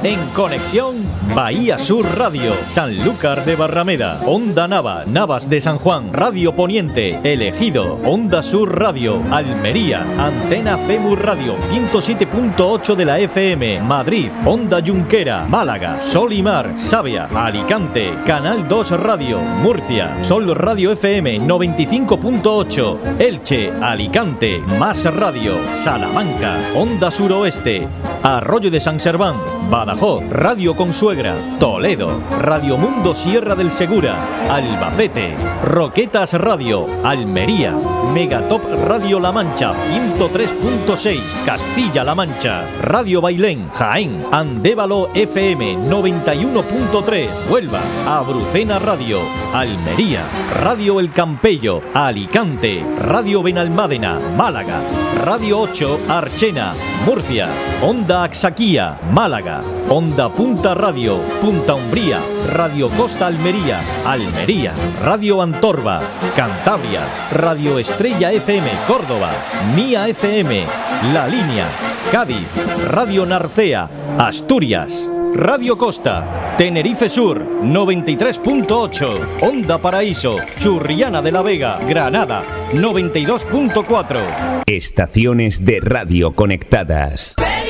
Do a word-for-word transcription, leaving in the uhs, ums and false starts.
En conexión Bahía Sur Radio, Sanlúcar de Barrameda, Onda Nava, Navas de San Juan, Radio Poniente, El Ejido, Onda Sur Radio, Almería, Antena Femur Radio, ciento siete punto ocho de la F M, Madrid, Onda Junquera, Málaga, Sol y Mar, Sabia, Alicante, Canal dos Radio, Murcia, Sol Radio F M noventa y cinco punto ocho, Elche, Alicante, Más Radio, Salamanca, Onda Suroeste, Arroyo de San Serván, Badajoz, Radio Consuegra, Toledo, Radio Mundo Sierra del Segura, Albacete, Roquetas Radio, Almería, Megatop Radio La Mancha, ciento tres punto seis, Castilla-La Mancha, Radio Bailén, Jaén, Andévalo F M noventa y uno punto tres, Huelva, Abrucena Radio, Almería, Radio El Campello, Alicante, Radio Benalmádena, Málaga, Radio ocho, Archena, Murcia, Onda Axaquía, Málaga, Onda Punta Radio, Punta Umbría, Radio Costa Almería, Almería, Radio Antorba, Cantabria, Radio Estrella F M, Córdoba, Mía F M, La Línea, Cádiz, Radio Narcea, Asturias, Radio Costa, Tenerife Sur, noventa y tres punto ocho, Onda Paraíso, Churriana de la Vega, Granada, noventa y dos punto cuatro. Estaciones de radio conectadas.